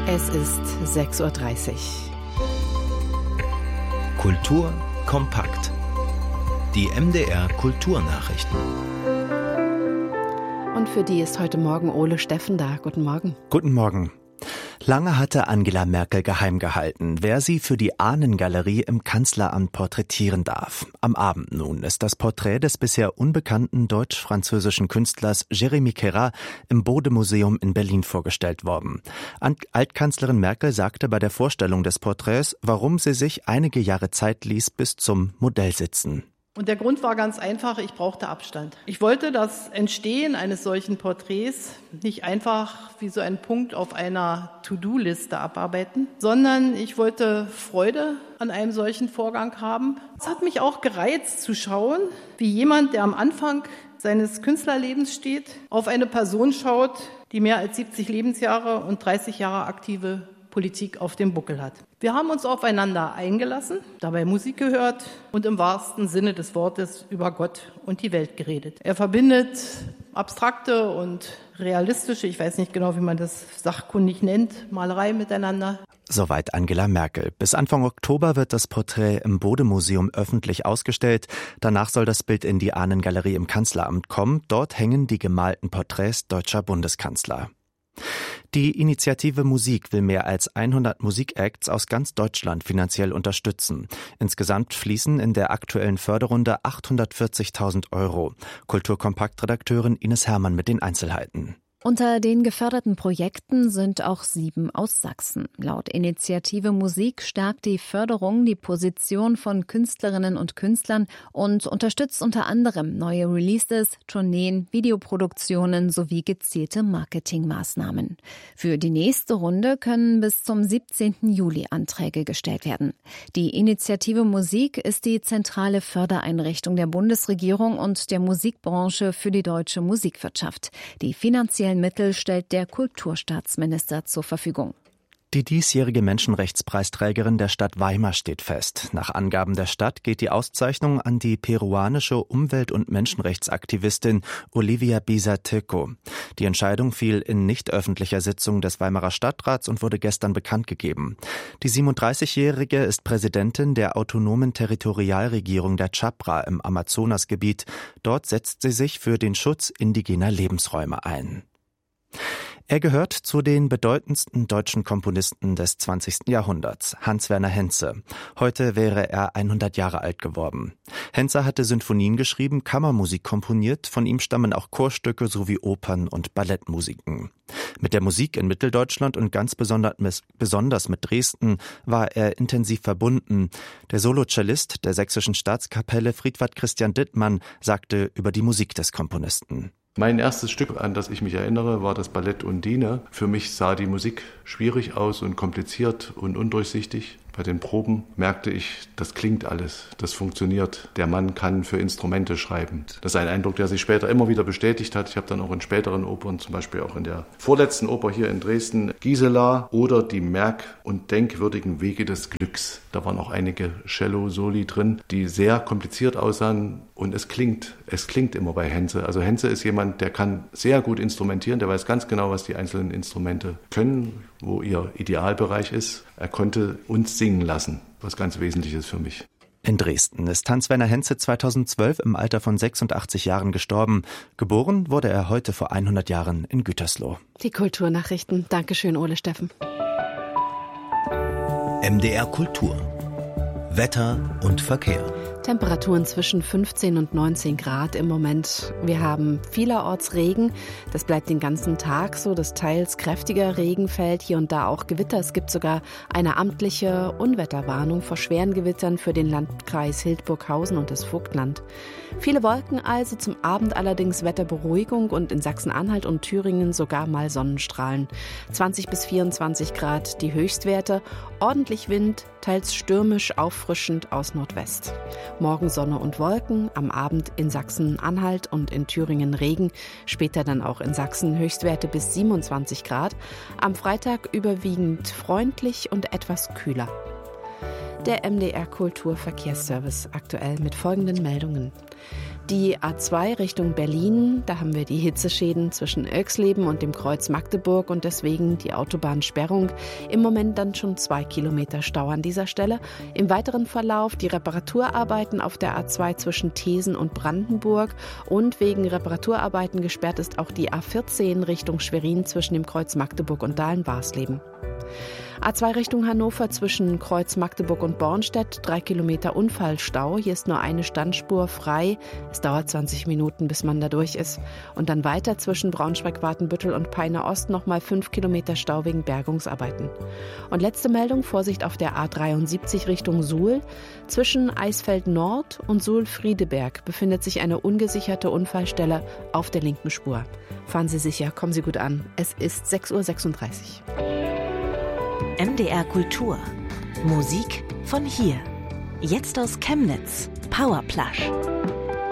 Es ist 6:30 Uhr. Kultur kompakt. Die MDR Kulturnachrichten. Und für die ist heute Morgen Ole Steffen da. Guten Morgen. Guten Morgen. Lange hatte Angela Merkel geheim gehalten, wer sie für die Ahnengalerie im Kanzleramt porträtieren darf. Am Abend nun ist das Porträt des bisher unbekannten deutsch-französischen Künstlers Jérémy Queyras im Bode-Museum in Berlin vorgestellt worden. Altkanzlerin Merkel sagte bei der Vorstellung des Porträts, warum sie sich einige Jahre Zeit ließ bis zum Modellsitzen. Und der Grund war ganz einfach, ich brauchte Abstand. Ich wollte das Entstehen eines solchen Porträts nicht einfach wie so ein Punkt auf einer To-Do-Liste abarbeiten, sondern ich wollte Freude an einem solchen Vorgang haben. Es hat mich auch gereizt zu schauen, wie jemand, der am Anfang seines Künstlerlebens steht, auf eine Person schaut, die mehr als 70 Lebensjahre und 30 Jahre aktive Politik auf dem Buckel hat. Wir haben uns aufeinander eingelassen, dabei Musik gehört und im wahrsten Sinne des Wortes über Gott und die Welt geredet. Er verbindet abstrakte und realistische, ich weiß nicht genau, wie man das sachkundig nennt, Malerei miteinander. Soweit Angela Merkel. Bis Anfang Oktober wird das Porträt im Bode-Museum öffentlich ausgestellt. Danach soll das Bild in die Ahnengalerie im Kanzleramt kommen. Dort hängen die gemalten Porträts deutscher Bundeskanzler. Die Initiative Musik will mehr als 100 Musikacts aus ganz Deutschland finanziell unterstützen. Insgesamt fließen in der aktuellen Förderrunde 840.000 €. Kulturkompakt-Redakteurin Ines Hermann mit den Einzelheiten. Unter den geförderten Projekten sind auch 7 aus Sachsen. Laut Initiative Musik stärkt die Förderung die Position von Künstlerinnen und Künstlern und unterstützt unter anderem neue Releases, Tourneen, Videoproduktionen sowie gezielte Marketingmaßnahmen. Für die nächste Runde können bis zum 17. Juli Anträge gestellt werden. Die Initiative Musik ist die zentrale Fördereinrichtung der Bundesregierung und der Musikbranche für die deutsche Musikwirtschaft. Die finanziellen Mittel stellt der Kulturstaatsminister zur Verfügung. Die diesjährige Menschenrechtspreisträgerin der Stadt Weimar steht fest. Nach Angaben der Stadt geht die Auszeichnung an die peruanische Umwelt- und Menschenrechtsaktivistin Olivia Bisa-Teco. Die Entscheidung fiel in nicht öffentlicher Sitzung des Weimarer Stadtrats und wurde gestern bekannt gegeben. Die 37-Jährige ist Präsidentin der autonomen Territorialregierung der Chapra im Amazonasgebiet. Dort setzt sie sich für den Schutz indigener Lebensräume ein. Er gehört zu den bedeutendsten deutschen Komponisten des 20. Jahrhunderts, Hans-Werner Henze. Heute wäre er 100 Jahre alt geworden. Henze hatte Sinfonien geschrieben, Kammermusik komponiert, von ihm stammen auch Chorstücke sowie Opern und Ballettmusiken. Mit der Musik in Mitteldeutschland und ganz besonders mit Dresden war er intensiv verbunden. Der Solocellist der Sächsischen Staatskapelle Friedwart Christian Dittmann sagte über die Musik des Komponisten: Mein erstes Stück, an das ich mich erinnere, war das Ballett Undine. Für mich sah die Musik schwierig aus und kompliziert und undurchsichtig. Bei den Proben merkte ich, das klingt alles, das funktioniert. Der Mann kann für Instrumente schreiben. Das ist ein Eindruck, der sich später immer wieder bestätigt hat. Ich habe dann auch in späteren Opern, zum Beispiel auch in der vorletzten Oper hier in Dresden, Gisela oder die merk- und denkwürdigen Wege des Glücks. Da waren auch einige Cello-Soli drin, die sehr kompliziert aussahen und es klingt immer bei Henze. Also Henze ist jemand, der kann sehr gut instrumentieren, der weiß ganz genau, was die einzelnen Instrumente können, wo ihr Idealbereich ist. Er konnte uns singen lassen, was ganz wesentlich ist für mich. In Dresden ist Hans-Werner Henze 2012 im Alter von 86 Jahren gestorben. Geboren wurde er heute vor 100 Jahren in Gütersloh. Die Kulturnachrichten. Dankeschön, Ole Steffen. MDR Kultur. Wetter und Verkehr. Temperaturen zwischen 15 und 19 Grad im Moment. Wir haben vielerorts Regen. Das bleibt den ganzen Tag so, dass teils kräftiger Regen fällt, hier und da auch Gewitter. Es gibt sogar eine amtliche Unwetterwarnung vor schweren Gewittern für den Landkreis Hildburghausen und das Vogtland. Viele Wolken also, zum Abend allerdings Wetterberuhigung und in Sachsen-Anhalt und Thüringen sogar mal Sonnenstrahlen. 20 bis 24 Grad die Höchstwerte, ordentlich Wind, teils stürmisch auffrischend aus Nordwest. Morgen Sonne und Wolken, am Abend in Sachsen-Anhalt und in Thüringen Regen, später dann auch in Sachsen Höchstwerte bis 27 Grad. Am Freitag überwiegend freundlich und etwas kühler. Der MDR Kulturverkehrsservice aktuell mit folgenden Meldungen. Die A2 Richtung Berlin, da haben wir die Hitzeschäden zwischen Oechsleben und dem Kreuz Magdeburg und deswegen die Autobahnsperrung. Im Moment dann schon 2 Kilometer Stau an dieser Stelle. Im weiteren Verlauf die Reparaturarbeiten auf der A2 zwischen Thesen und Brandenburg und wegen Reparaturarbeiten gesperrt ist auch die A14 Richtung Schwerin zwischen dem Kreuz Magdeburg und Dahlen-Warsleben. A2 Richtung Hannover zwischen Kreuz Magdeburg und Bornstedt, 3 Kilometer Unfallstau. Hier ist nur eine Standspur frei. Es dauert 20 Minuten, bis man da durch ist. Und dann weiter zwischen Braunschweig-Watenbüttel und Peine Ost nochmal 5 Kilometer Stau wegen Bergungsarbeiten. Und letzte Meldung, Vorsicht auf der A73 Richtung Suhl. Zwischen Eisfeld Nord und Suhl-Friedeberg befindet sich eine ungesicherte Unfallstelle auf der linken Spur. Fahren Sie sicher, kommen Sie gut an. Es ist 6:36 Uhr. MDR Kultur. Musik von hier. Jetzt aus Chemnitz. Powerplush.